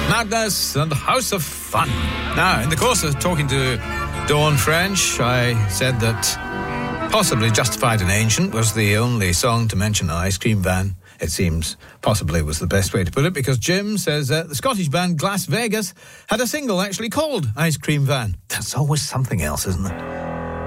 Madness and House of Fun. Now, in the course of talking to Dawn French, I said that possibly Justified and Ancient was the only song to mention an ice cream van. It seems possibly was the best way to put it, because Jim says the Scottish band Las Vegas had a single actually called Ice Cream Van. That's always something else, isn't it?